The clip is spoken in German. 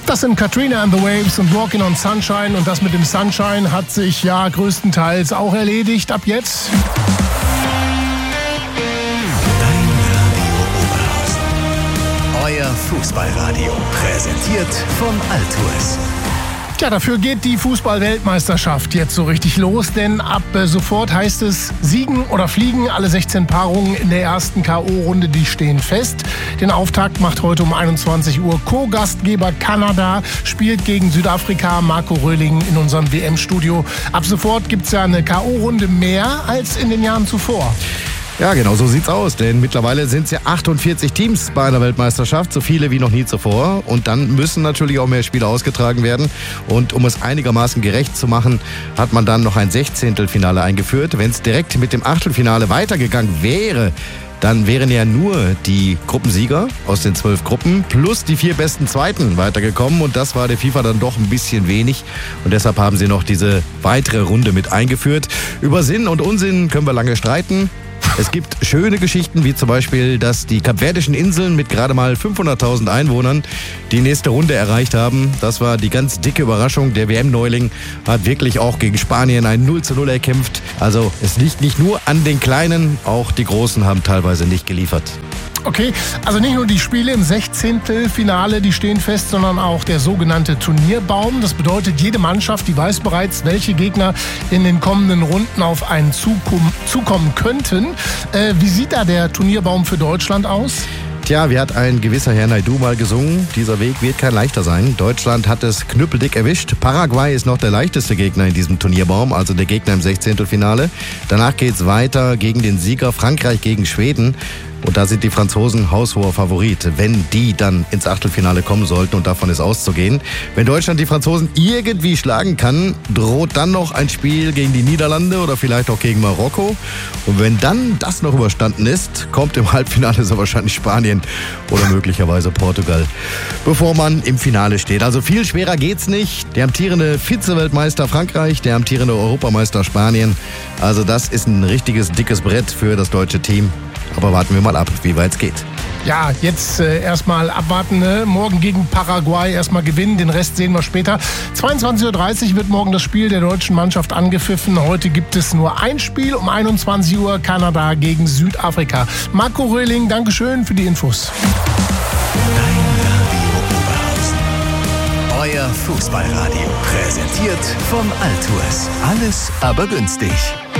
Das sind Katrina and the Waves und Walking on Sunshine. Und das mit dem Sunshine hat sich ja größtenteils auch erledigt. Ab jetzt Dein Radio Oberhausen. Euer Fußballradio. Präsentiert von Altues. ja, dafür geht die Fußball-Weltmeisterschaft jetzt so richtig los, denn ab sofort heißt es siegen oder fliegen. Alle 16 Paarungen in der ersten K.O.-Runde, die stehen fest. Den Auftakt macht heute um 21 Uhr Co-Gastgeber Kanada, spielt gegen Südafrika. Marco Röhling in unserem WM-Studio. Ab sofort gibt es ja eine K.O.-Runde mehr als in den Jahren zuvor. Ja, genau so sieht's aus, denn mittlerweile sind es ja 48 Teams bei einer Weltmeisterschaft, so viele wie noch nie zuvor. Und dann müssen natürlich auch mehr Spiele ausgetragen werden. Und um es einigermaßen gerecht zu machen, hat man dann noch ein 16. eingeführt. Wenn es direkt mit dem Achtelfinale weitergegangen wäre, dann wären ja nur die Gruppensieger aus den 12 Gruppen plus die 4 besten Zweiten weitergekommen. Und das war der FIFA dann doch ein bisschen wenig. Und deshalb haben sie noch diese weitere Runde mit eingeführt. Über Sinn und Unsinn können wir lange streiten. Es gibt schöne Geschichten, wie zum Beispiel, dass die Kapverdischen Inseln mit gerade mal 500.000 Einwohnern die nächste Runde erreicht haben. Das war die ganz dicke Überraschung. Der WM-Neuling hat wirklich auch gegen Spanien ein 0:0 erkämpft. Also es liegt nicht nur an den Kleinen, auch die Großen haben teilweise nicht geliefert. Okay, also nicht nur die Spiele im 16. Finale, die stehen fest, sondern auch der sogenannte Turnierbaum. Das bedeutet, jede Mannschaft, die weiß bereits, welche Gegner in den kommenden Runden auf einen zukommen könnten. Wie sieht da der Turnierbaum für Deutschland aus? Tja, wie hat ein gewisser Herr Naidu mal gesungen, dieser Weg wird kein leichter sein. Deutschland hat es knüppeldick erwischt. Paraguay ist noch der leichteste Gegner in diesem Turnierbaum, also der Gegner im 16. Finale. Danach geht's weiter gegen den Sieger Frankreich gegen Schweden. Und da sind die Franzosen haushoher Favorit, wenn die dann ins Achtelfinale kommen sollten, und davon ist auszugehen. Wenn Deutschland die Franzosen irgendwie schlagen kann, droht dann noch ein Spiel gegen die Niederlande oder vielleicht auch gegen Marokko. Und wenn dann das noch überstanden ist, kommt im Halbfinale so wahrscheinlich Spanien oder möglicherweise Portugal, bevor man im Finale steht. Also viel schwerer geht's nicht. Der amtierende Vize-Weltmeister Frankreich, der amtierende Europameister Spanien. Also das ist ein richtiges dickes Brett für das deutsche Team. Aber warten wir mal ab, wie weit es geht. Ja, jetzt erstmal abwarten. Ne? Morgen gegen Paraguay erstmal gewinnen, den Rest sehen wir später. 22:30 Uhr wird morgen das Spiel der deutschen Mannschaft angepfiffen. Heute gibt es nur ein Spiel um 21 Uhr, Kanada gegen Südafrika. Marco Röhling, Dankeschön für die Infos. Dein Radio Oberhausen. Euer Fußballradio. Präsentiert von Altues. Alles aber günstig.